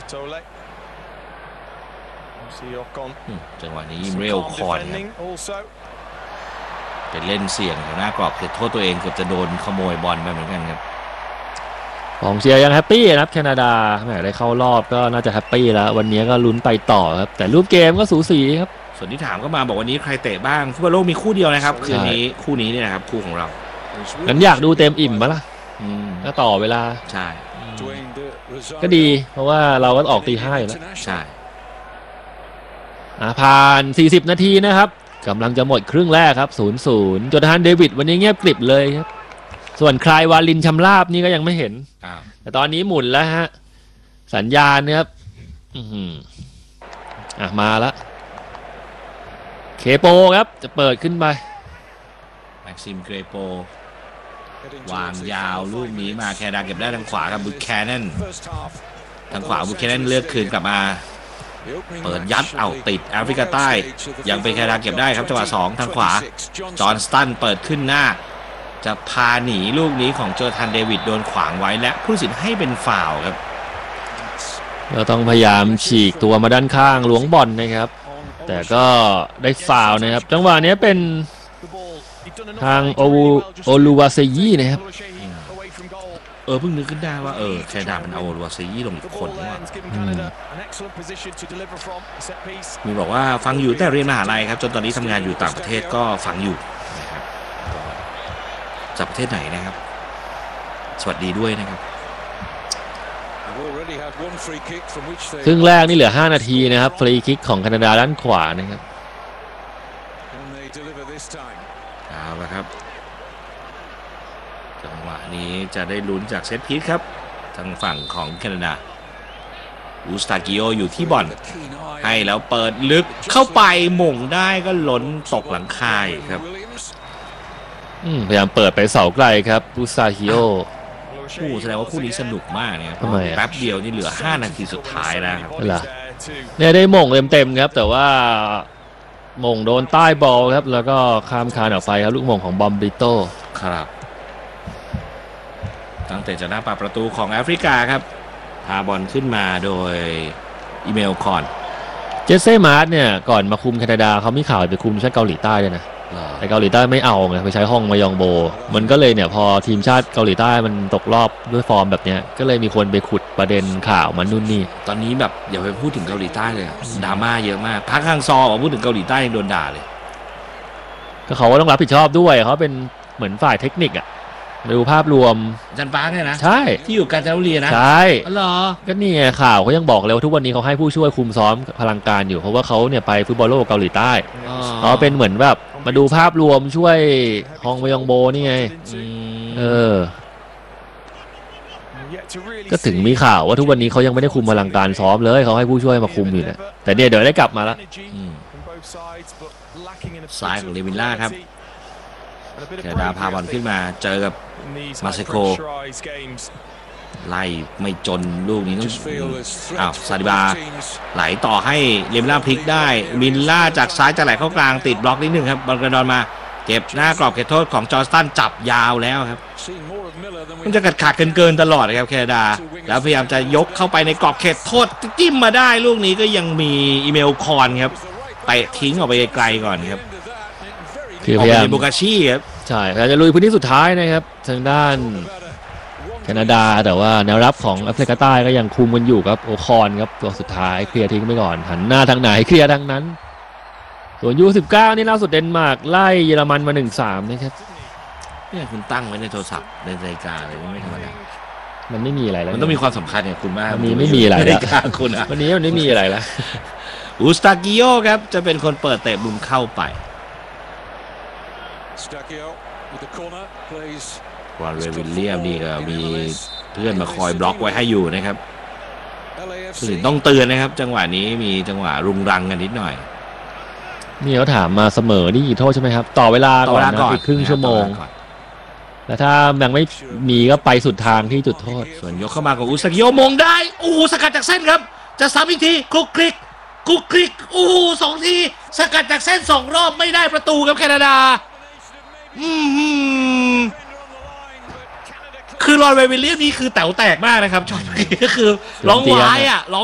จังหวะนี้เร็วคอนครับเป็นเล่นเสี่ยงอยู่หน้ากรอบเขตโทษตัวเองเกือบจะโดนขโมยบอลไปเหมือนกันครับกองเชียร์ยังแฮปปี้นะครับแคนาดาแหมได้เข้ารอบก็น่าจะแฮปปี้แล้ววันนี้ก็ลุ้นไปต่อครับแต่รูปเกมก็สูสีครับส่วนที่ถามก็มาบอกวันนี้ใครเตะบ้างฟุตบอลโลกมีคู่เดียวนะครับคืนนี้คู่นี้เนี่ยนะครับคู่ของเรางั้นอยากดูเต็มอิ่มปะล่ะก็ต่อเวลาใช่ก็ดีเพราะว่าเราก็ออกตี 5อยู่แล้วใช่ผ่าน40นาทีนะครับกำลังจะหมดครึ่งแรกครับ 0-0 จอร์แดนเดวิดวันนี้เงียบกริบเลยครับส่วนใครวาลินชำราบนี่ก็ยังไม่เห็นแต่ตอนนี้หมุนแล้วฮะสัญญาณนะครับมาแล้วเคโปครับจะเปิดขึ้นไปแม็กซิมเกรโปวางยาวลูกนี้มาแคนาดาเก็บได้ทางขวากับบุคแคนนทางขวาบุคแคนนเลือกคืนกลับมาเปิดยัดเอาติดแอฟริกาใต้ยังเป็นแคนาดาเก็บได้ครับจังหวะ2ทางขวาจอห์นสตันเปิดขึ้นหน้าจะพาหนีลูกนี้ของโจทันเดวิดโดนขวางไว้และผู้ตัดสินให้เป็นฟาวล์ครับเราต้องพยายามฉีกตัวมาด้านข้างหลวงบอลนะครับแต่ก็ได้ฟาวล์นะครับจังหวะนี้เป็นทางโอลูวาเซยี่นะครับเพิ่งนึกขึ้นได้ว่าแคนาดามันเอาโอลูวาเซยี่ลงอีกคนว่ามีบอกว่าฟังอยู่แต่เรียนมหาลัยครับจนตอนนี้ทำงานอยู่ต่างประเทศก็ฟังอยู่นะครับจากประเทศไหนนะครับสวัสดีด้วยนะครับครึ่งแรกนี่เหลือ5นาทีนะครับฟรีคิกของแคนาดาด้านขวานะครับเอาละครับจังหวะนี้จะได้ลุ้นจากเซตพีซครับทางฝั่งของแคนาดาอูสตากิโออยู่ที่บอลให้แล้วเปิดลึกเข้าไปหม่งได้ก็ล้นตกหลังคายครับพยายามเปิดไปเสาไกลครับอูสตากิโอแสดงว่าคู่นี้สนุกมากเนี่ยแป๊บเดียวนี่เหลือ5นาทีสุดท้ายแล้วครับเนี่ยได้หม่งเต็มๆครับแต่ว่าหม่งโดนใต้บอลครับแล้วก็ข้ามคานออกไปครับลูกหม่งของบอมบิโต้ครับตั้งแต่จากหน้าปากประตูของแอฟริกาครับพาบอลขึ้นมาโดยอีเมลคอนเจสเซ่มาร์สเนี่ยก่อนมาคุมแคนาดาเขามีข่าวไปคุมทีมชาติเกาหลีใต้ด้วยนะแต่เกาหลีใต้ไม่เอาไงไปใช้ห้องมายองโบมันก็เลยเนี่ยพอทีมชาติเกาหลีใต้มันตกรอบด้วยฟอร์มแบบเนี้ยก็เลยมีคนไปขุดประเด็นข่าวมันนู่นนี่ตอนนี้แบบอย่าไปพูดถึงเกาหลีใต้เลยดราม่าเยอะมากพักข้างซอมาพูดถึงเกาหลีใต้ยังโดนด่าเลยก็เขาก็ต้องรับผิดชอบด้วยเขาเป็นเหมือนฝ่ายเทคนิคอะดูภาพรวมจันปาร์กเนี่ยนะใช่ที่อยู่กาญจนบุรีนะใช่เหรอก็นี่ไงข่าวเขายังบอกเลยว่าทุกวันนี้เขาให้ผู้ช่วยคุมซ้อมพลังการอยู่เพราะว่าเขาเนี่ยไปฟุตบอลโลกเกาหลีใต้เขาเป็นเหมือนแบบมาดูภาพรวมช่วยฮองมยองโบนี่ไงก็ถึงมีข่าวว่าทุกวันนี้เขายังไม่ได้คุมพลังการซ้อมเลยเขาให้ผู้ช่วยมาคุมอยู่นะแต่เนี่ยเดี๋ยวได้กลับมาแล้วซ้ายของเลวินล่าครับแคนาดาพาบอลขึ้นมาเจอกับมาเซโกไล่ไม่จนลูกนี้ต้องซาดิบาไหลต่อให้เลมิล่าพลิกได้มินล่าจากซ้ายจะไหลเข้ากลางติดบล็อกนิดนึงครับบอลกระดอนมาเก็บหน้ากรอบเขตโทษของจอร์สตันจับยาวแล้วครับมันจะขาดเกินตลอดครับแคนาดาแล้วพยายามจะยกเข้าไปในกรอบเขตโทษจิ้มมาได้ลูกนี้ก็ยังมีอีเมลคอนครับไปทิ้งออกไปไกลก่อนครับคือพยายามโบกาชิครับใช่พยายามจะลุยพื้นที่สุดท้ายนะครับทางด้านแคนาดาแต่ว่าแนวรับของแอฟริกาใต้ก็ยังคุมกันอยู่ครับโอคอนครับตัวสุดท้ายเคลียร์ทิ้งไปก่อนหันหน้าทางไหนเคลียร์ทางนั้นส่วนU19นี่ล่าสุดเดนมาร์กไล่เยอรมันมา 1-3 นะครับเนี่ยคุณตั้งไว้ในโทรศัพท์ในรายการเลยไม่ธรรมดามันไม่มีอะไรแล้วมันต้องมีความสำคัญเนี่ยคุณมากวันนี้ไม่มีอะไรแล้วคุณวันนี้มันไม่มีอะไรแล้วอูสตากิโอครับจะเป็นคนเปิดเตะมุมเข้าไปวอลเลย์วิลเลียมนี่ก็มีเพื่อนมาคอยบล็อกไว้ให้อยู่นะครับซึ่งต้องเตือนนะครับจังหวะนี้มีจังหวะรุงรังกันนิดหน่อยนี่เขาถามมาเสมอนี่กี่โทษใช่ไหมครับต่อเวลาก่อนนะอีกครึ่งชั่วโมงแล้วถ้ายังไม่มีก็ไปสุดทางที่จุดโทษส่วนยกเข้ามาของอุสกิโอมงได้สกัดจากเส้นครับจะซ้ำอีกทีคุกคลิก2 ทีสกัดจากเส้น2 รอบไม่ได้ประตูครับแคนาดาคือรอนเววิลเลียมนี่คือแต๋วแตกมากนะครับช็อตนี้ก็คือร้องว้ายอ่ะร้อง